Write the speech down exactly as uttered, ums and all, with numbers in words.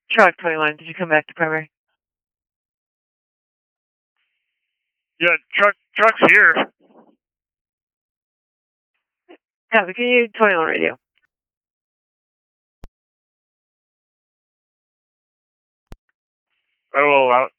Truck twenty-one, did you come back to primary? Yeah, truck, truck's here. Copy, can you twenty-one radio? I will out.